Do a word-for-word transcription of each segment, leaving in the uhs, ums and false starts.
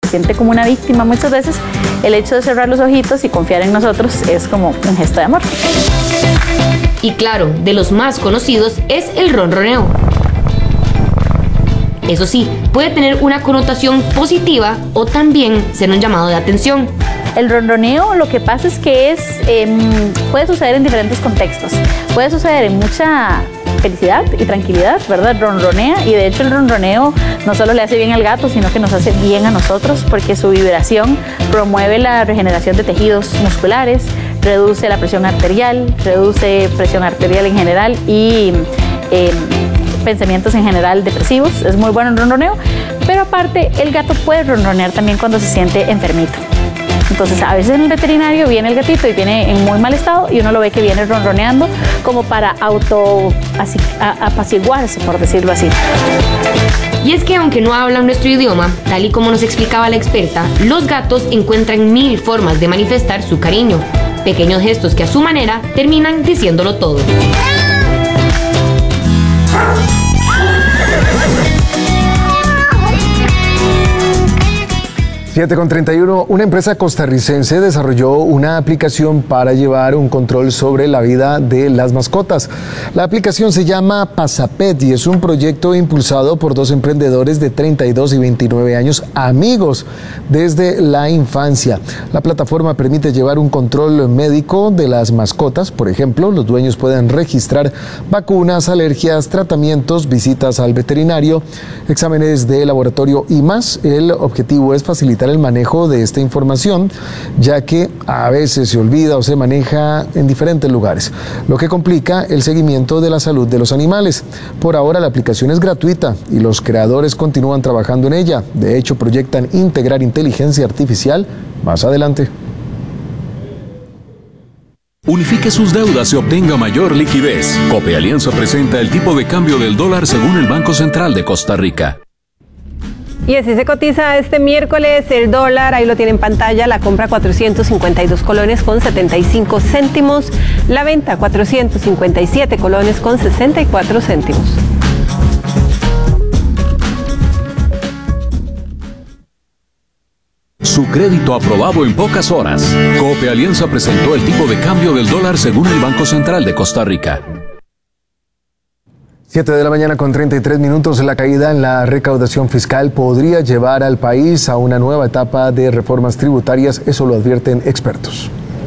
siente como una víctima muchas veces, el hecho de cerrar los ojitos y confiar en nosotros es como un gesto de amor. Y claro, de los más conocidos es el ronroneo. Eso sí, puede tener una connotación positiva o también ser un llamado de atención. El ronroneo, lo que pasa es que es, eh, puede suceder en diferentes contextos. Puede suceder en mucha felicidad y tranquilidad, ¿verdad? Ronronea, y de hecho el ronroneo no solo le hace bien al gato, sino que nos hace bien a nosotros, porque su vibración promueve la regeneración de tejidos musculares, reduce la presión arterial, reduce presión arterial en general y eh, pensamientos en general depresivos. Es muy bueno el ronroneo, pero aparte el gato puede ronronear también cuando se siente enfermito. Entonces a veces en el veterinario viene el gatito y viene en muy mal estado y uno lo ve que viene ronroneando como para auto así, a, apaciguarse, por decirlo así. Y es que aunque no hablan nuestro idioma, tal y como nos explicaba la experta, los gatos encuentran mil formas de manifestar su cariño. Pequeños gestos que a su manera terminan diciéndolo todo. siete con treinta y uno, una empresa costarricense desarrolló una aplicación para llevar un control sobre la vida de las mascotas. La aplicación se llama Pasapet y es un proyecto impulsado por dos emprendedores de treinta y dos y veintinueve años, amigos desde la infancia. La plataforma permite llevar un control médico de las mascotas. Por ejemplo, los dueños pueden registrar vacunas, alergias, tratamientos, visitas al veterinario, exámenes de laboratorio y más. El objetivo es facilitar el manejo de esta información, ya que a veces se olvida o se maneja en diferentes lugares, lo que complica el seguimiento de la salud de los animales. Por ahora la aplicación es gratuita y los creadores continúan trabajando en ella. De hecho, proyectan integrar inteligencia artificial más adelante. Unifique sus deudas y obtenga mayor liquidez. Cope Alianza presenta el tipo de cambio del dólar según el Banco Central de Costa Rica. Y así se cotiza este miércoles el dólar, ahí lo tiene en pantalla, la compra cuatrocientos cincuenta y dos colones con setenta y cinco céntimos, la venta cuatrocientos cincuenta y siete colones con sesenta y cuatro céntimos. Su crédito aprobado en pocas horas. Cope Alianza presentó el tipo de cambio del dólar según el Banco Central de Costa Rica. siete de la mañana con treinta y tres minutos. La caída en la recaudación fiscal podría llevar al país a una nueva etapa de reformas tributarias, eso lo advierten expertos.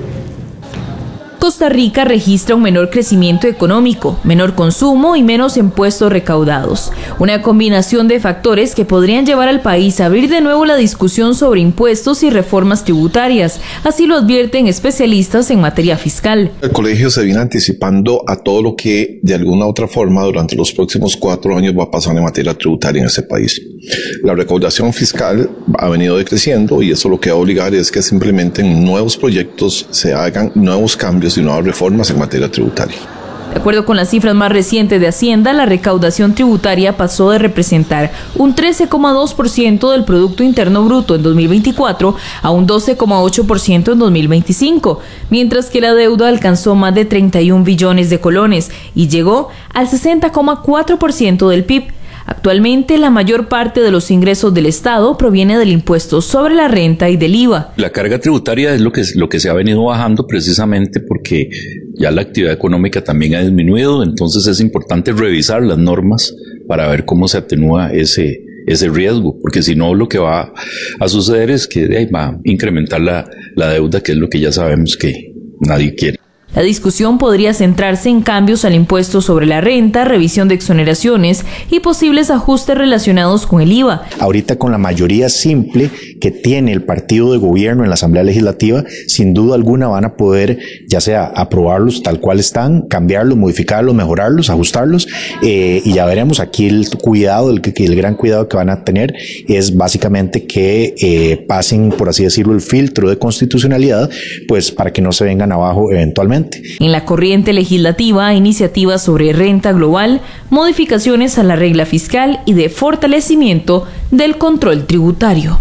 Costa Rica registra un menor crecimiento económico, menor consumo y menos impuestos recaudados. Una combinación de factores que podrían llevar al país a abrir de nuevo la discusión sobre impuestos y reformas tributarias. Así lo advierten especialistas en materia fiscal. El colegio se viene anticipando a todo lo que de alguna u otra forma durante los próximos cuatro años va a pasar en materia tributaria en este país. La recaudación fiscal ha venido decreciendo y eso lo que va a obligar es que se implementen nuevos proyectos, se hagan nuevos cambios y nuevas reformas en materia tributaria. De acuerdo con las cifras más recientes de Hacienda, la recaudación tributaria pasó de representar un trece coma dos por ciento del Producto Interno Bruto en dos mil veinticuatro a un doce coma ocho por ciento en dos mil veinticinco, mientras que la deuda alcanzó más de treinta y un billones de colones y llegó al sesenta coma cuatro por ciento del P I B. Actualmente, la mayor parte de los ingresos del Estado proviene del impuesto sobre la renta y del I V A. La carga tributaria es lo que, lo que se ha venido bajando precisamente porque ya la actividad económica también ha disminuido, entonces es importante revisar las normas para ver cómo se atenúa ese, ese riesgo, porque si no lo que va a suceder es que ahí va a incrementar la, la deuda, que es lo que ya sabemos que nadie quiere. La discusión podría centrarse en cambios al impuesto sobre la renta, revisión de exoneraciones y posibles ajustes relacionados con el I V A. Ahorita con la mayoría simple que tiene el partido de gobierno en la Asamblea Legislativa, sin duda alguna van a poder ya sea aprobarlos tal cual están, cambiarlos, modificarlos, mejorarlos, ajustarlos eh, y ya veremos. Aquí el cuidado, el, el gran cuidado que van a tener es básicamente que eh, pasen, por así decirlo, el filtro de constitucionalidad, pues para que no se vengan abajo eventualmente. En la corriente legislativa, iniciativas sobre renta global, modificaciones a la regla fiscal y de fortalecimiento del control tributario.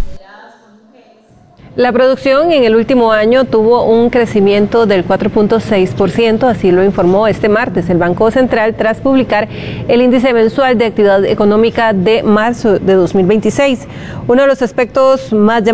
La producción en el último año tuvo un crecimiento del cuatro punto seis por ciento, así lo informó este martes el Banco Central tras publicar el índice mensual de actividad económica de marzo de dos mil veintiséis. Uno de los aspectos más llamativos